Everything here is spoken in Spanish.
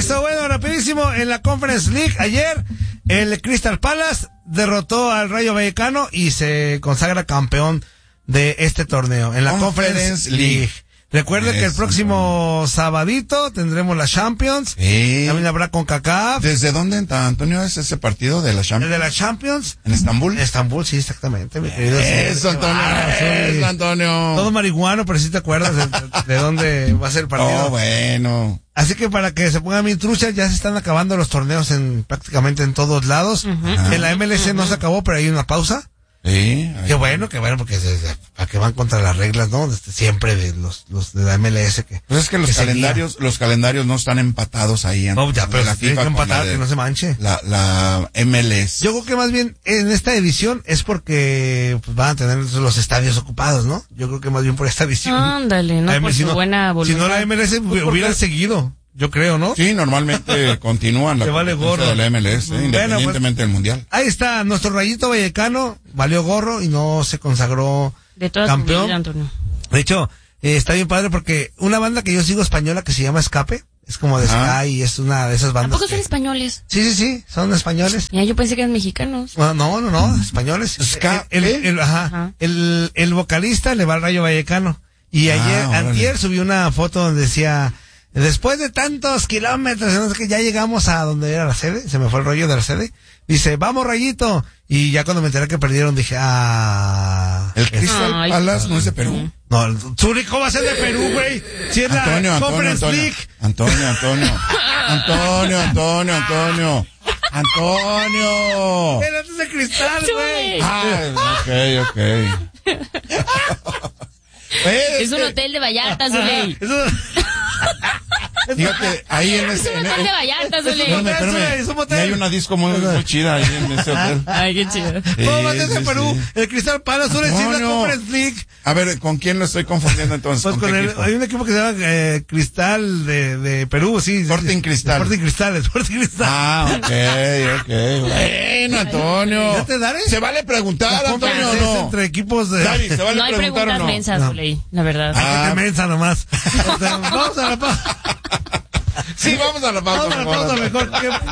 Eso, bueno, rapidísimo. En la Conference League, ayer, el Crystal Palace derrotó al Rayo Vallecano y se consagra campeón de este torneo. En la Conference League. Recuerde que el próximo sabadito tendremos la Champions. Sí. También habrá CONCACAF. ¿Desde dónde, Antonio, es ese partido de la Champions? ¿El de la Champions? ¿En Estambul? Estambul, sí, exactamente. Mi querido Eso, Antonio. Eso, Antonio. Todo marihuano, pero sí te acuerdas de dónde va a ser el partido. Oh, bueno. Así que para que se pongan bien truchas, ya se están acabando los torneos prácticamente en todos lados. En la MLS no se acabó, pero hay una pausa. Sí. Qué bueno, porque a que van contra las reglas, ¿no? Siempre de los de la MLS que. Pues es que los calendarios no están empatados ahí. No, ya, pero tienen que empatar, que no se manche. La MLS. Yo creo que más bien en esta edición es porque pues, van a tener los estadios ocupados, ¿no? Yo creo que más bien por esta edición. Ándale, no por su buena voluntad. Si no, la MLS hubiera seguido. Yo creo, ¿no? Sí, normalmente continúan la vale gorro de la MLS, independientemente del mundial. Ahí está, nuestro Rayito Vallecano valió gorro y no se consagró de toda campeón. Tu vida, Antonio. De hecho, está bien padre porque una banda que yo sigo española que se llama Escape, es como de Sky y es una de esas bandas. ¿Tampoco son españoles? Sí, son españoles. Ya, yo pensé que eran mexicanos. No, españoles. Escape. El vocalista le va al Rayo Vallecano. Y ayer, antier subió una foto donde decía, después de tantos kilómetros, no sé qué, ya llegamos a donde era la sede, se me fue el rollo de la sede. Dice, vamos Rayito. Y ya cuando me enteré que perdieron dije, el Crystal Palace no es de Perú. No, Zurich, ¿cómo va a ser de Perú, güey? Si es la Conference League. Antonio. Pero antes de Cristal, güey. Ok. Es un hotel de Vallarta, Zuley. Fíjate, ahí en ese... Es un hotel de Vallarta, Zuley. Espérame. Hay una disco muy chida ahí en ese hotel. Ay, qué chido. ¿Cómo va a ser de Perú? El Crystal Palace suele decir la Conference League. A ver, ¿con quién lo estoy confundiendo entonces? Pues hay un equipo que se llama Cristal de Perú, sí. Sporting Cristal. Sporting Cristal. Ok. Bueno, Antonio. ¿Ya te daré? ¿Se vale preguntar, Antonio, no? Entre equipos de... Dari, ¿se vale no hay preguntar preguntas o no? mensas, Zuley, la verdad. Qué mensa nomás. Vamos a la pausa. Sí, vamos a la pausa. Mejor.